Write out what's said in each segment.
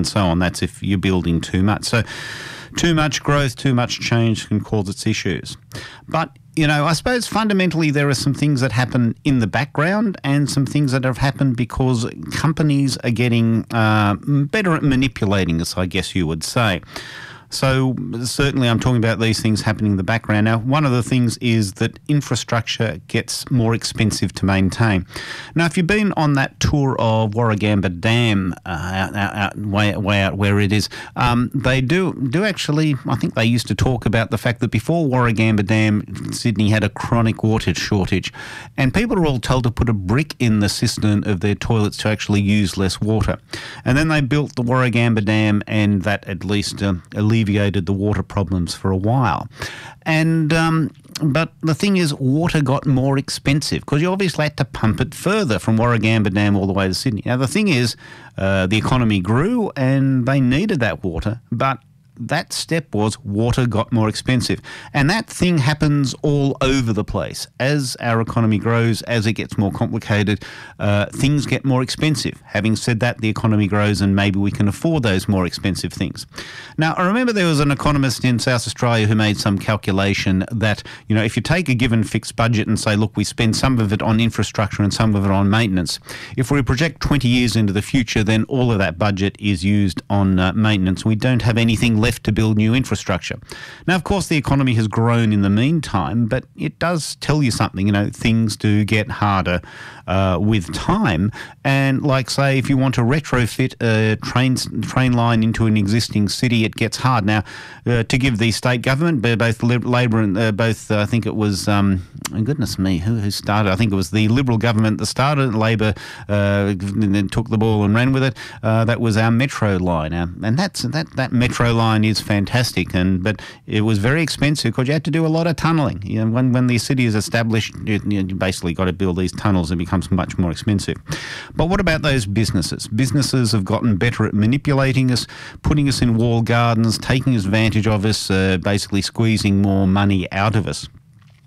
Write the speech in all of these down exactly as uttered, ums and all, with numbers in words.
and so on. That's if you're building too much. So too much growth, too much change can cause its issues. But, you know, I suppose fundamentally there are some things that happen in the background and some things that have happened because companies are getting uh, better at manipulating us, I guess you would say. So certainly I'm talking about these things happening in the background. Now, one of the things is that infrastructure gets more expensive to maintain. Now, if you've been on that tour of Warragamba Dam, uh, out, out, out, way, way out where it is, um, they do do actually, I think they used to talk about the fact that before Warragamba Dam, Sydney had a chronic water shortage, and people are all told to put a brick in the cistern of their toilets to actually use less water. And then they built the Warragamba Dam, and that at least uh, alleviated alleviated the water problems for a while. And um, but the thing is, water got more expensive because you obviously had to pump it further from Warragamba Dam all the way to Sydney. Now, the thing is, uh, the economy grew and they needed that water, but that step was water got more expensive. And that thing happens all over the place. As our economy grows, as it gets more complicated, uh, things get more expensive. Having said that, the economy grows and maybe we can afford those more expensive things. Now, I remember there was an economist in South Australia who made some calculation that, you know, if you take a given fixed budget and say, look, we spend some of it on infrastructure and some of it on maintenance, if we project twenty years into the future, then all of that budget is used on uh, maintenance. We don't have anything left to build new infrastructure. Now, of course, the economy has grown in the meantime, but it does tell you something. You know, things do get harder uh, with time. And like, say, if you want to retrofit a train train line into an existing city, it gets hard. Now, uh, to give the state government, both Labor and uh, both, uh, I think it was, um, goodness me, who, who started? I think it was the Liberal government that started. Labor uh, then took the ball and ran with it. Uh, that was our metro line, uh, and that's that that metro line is fantastic, and but it was very expensive because you had to do a lot of tunnelling. You know, when when the city is established, you, you basically got to build these tunnels. It becomes much more expensive. But what about those businesses? Businesses have gotten better at manipulating us, putting us in walled gardens, taking advantage of us, uh, basically squeezing more money out of us.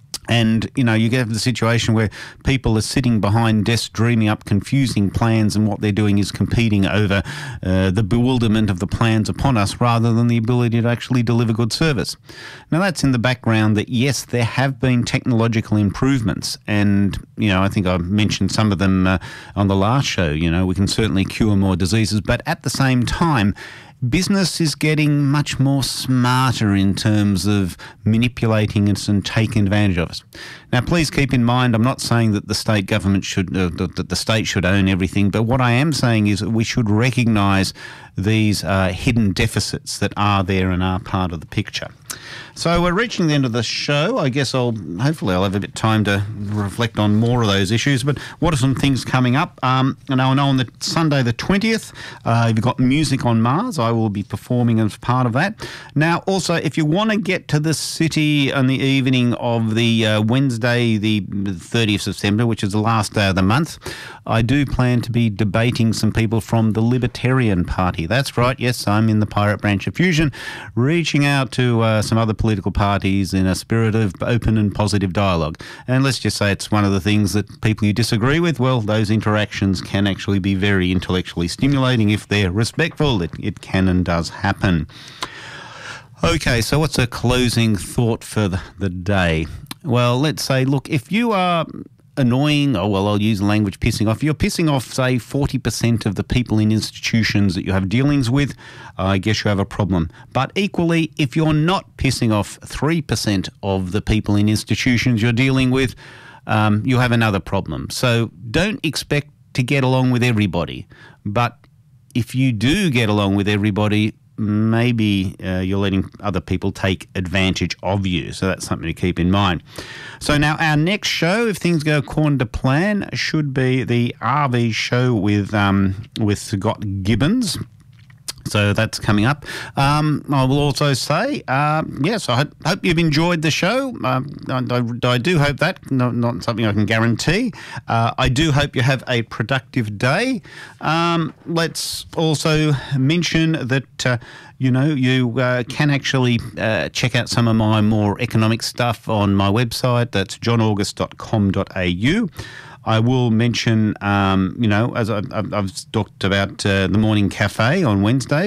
And, you know, you get the situation where people are sitting behind desks dreaming up confusing plans, and what they're doing is competing over uh, the bewilderment of the plans upon us rather than the ability to actually deliver good service. Now, that's in the background that, yes, there have been technological improvements. And, you know, I think I mentioned some of them uh, on the last show. You know, we can certainly cure more diseases. But at the same time, business is getting much more smarter in terms of manipulating us and taking advantage of us. Now, please keep in mind, I'm not saying that the state government should, uh, that the state should own everything, but what I am saying is that we should recognise these uh, hidden deficits that are there and are part of the picture. So we're reaching the end of the show. I guess I'll hopefully I'll have a bit of time to reflect on more of those issues. But what are some things coming up? Um, and I know on the Sunday the twentieth, uh, you've got Music on Mars. I will be performing as part of that. Now, also, if you want to get to the city on the evening of the uh, Wednesday, the thirtieth of September, which is the last day of the month, I do plan to be debating some people from the Libertarian Party. That's right. Yes, I'm in the Pirate Branch of Fusion, reaching out to uh, some other political parties in a spirit of open and positive dialogue. And let's just say it's one of the things that people you disagree with, well, those interactions can actually be very intellectually stimulating if they're respectful. It, it can and does happen. Okay, so what's a closing thought for the, the day? Well, let's say, look, if you are annoying, oh, well, I'll use the language pissing off. You're pissing off, say, forty percent of the people in institutions that you have dealings with, I guess you have a problem. But equally, if you're not pissing off three percent of the people in institutions you're dealing with, um, you have another problem. So don't expect to get along with everybody. But if you do get along with everybody, maybe uh, you're letting other people take advantage of you. So that's something to keep in mind. So now our next show, if things go according to plan, should be the R V show with um, with Scott Gibbons. So that's coming up. Um, I will also say, uh, yes, I hope, hope you've enjoyed the show. Uh, I, I do hope that, not, not something I can guarantee. Uh, I do hope you have a productive day. Um, let's also mention that, uh, you know, you uh, can actually uh, check out some of my more economic stuff on my website. That's john august dot com dot a u. I will mention, um, you know, as I, I've, I've talked about uh, the Morning Cafe on Wednesday.